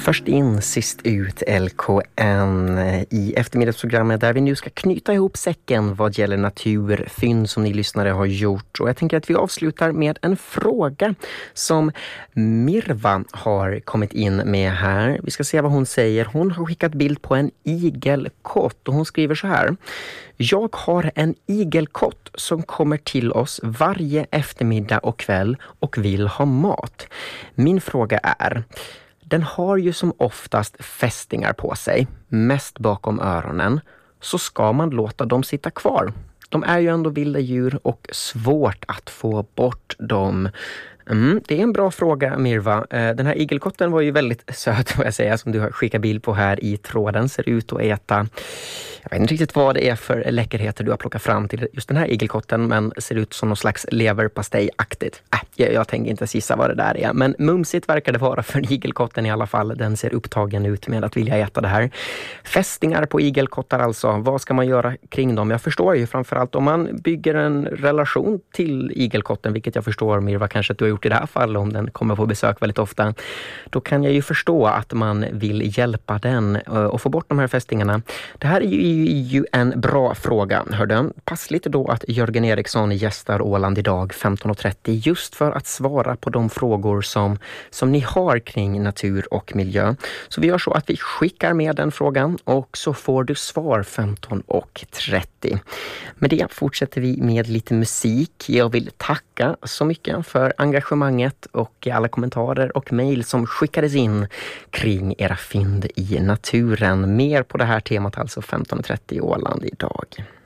Först in, sist ut, LKN i eftermiddagsprogrammet där vi nu ska knyta ihop säcken vad gäller naturfynd som ni lyssnare har gjort. Och jag tänker att vi avslutar med en fråga som Mirva har kommit in med här. Vi ska se vad hon säger. Hon har skickat bild på en igelkott och hon skriver så här. Jag har en igelkott som kommer till oss varje eftermiddag och kväll och vill ha mat. Min fråga är... Den har ju som oftast fästingar på sig, mest bakom öronen, så ska man låta dem sitta kvar. De är ju ändå vilda djur och svårt att få bort dem. Det är en bra fråga, Mirva. Den här igelkotten var ju väldigt söt, får jag säga, som du har skickat bild på här i tråden. Ser ut att äta, jag vet inte riktigt vad det är för läckerheter du har plockat fram till just den här igelkotten, men ser ut som någon slags leverpastej-aktigt. Jag tänker inte gissa vad det där är, men mumsigt verkar det vara för igelkotten i alla fall. Den ser upptagen ut med att vilja äta det här. Fästingar på igelkottar alltså, vad ska man göra kring dem? Jag förstår ju framförallt om man bygger en relation till igelkotten, vilket jag förstår, Mirva, kanske att du har gjort i det här fallet om den kommer på besök väldigt ofta. Då kan jag ju förstå att man vill hjälpa den och få bort de här fästingarna. Det här är ju en bra fråga, hörde. Passligt då att Jörgen Eriksson gästar Åland idag 15.30 just för att svara på de frågor som ni har kring natur och miljö. Så vi gör så att vi skickar med den frågan och så får du svar 15.30. Med det fortsätter vi med lite musik. Jag vill tacka så mycket för engagemanget och alla kommentarer och mejl som skickades in kring era fynd i naturen. Mer på det här temat alltså 15.30 i Åland idag.